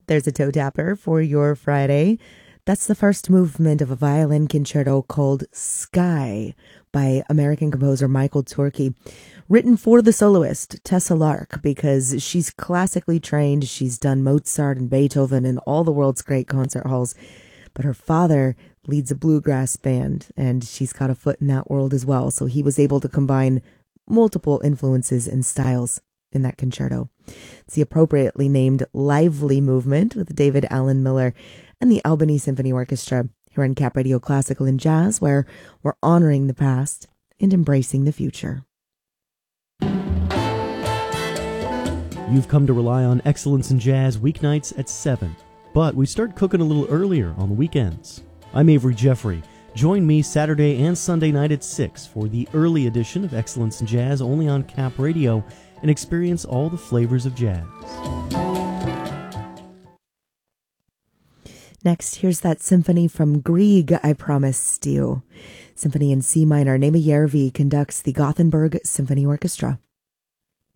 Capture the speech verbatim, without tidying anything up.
There's a toe tapper for your Friday. That's the first movement of a violin concerto called Sky by American composer Michael Turkey, written for the soloist Tessa Lark because she's classically trained. She's done Mozart and Beethoven and all the world's great concert halls. But her father leads a bluegrass band, and she's got a foot in that world as well. So he was able to combine multiple influences and styles in that concerto. It's the appropriately named Lively Movement with David Allen Miller and the Albany Symphony Orchestra here on Cap Radio Classical and Jazz, where we're honoring the past and embracing the future. You've come to rely on Excellence in Jazz weeknights at seven, but we start cooking a little earlier on the weekends. I'm Avery Jeffrey. Join me Saturday and Sunday night at six for the early edition of Excellence in Jazz only on Cap Radio, and experience all the flavors of jazz. Next, here's that symphony from Grieg I promised you. Symphony in C minor. Nema Järvi conducts the Gothenburg Symphony Orchestra.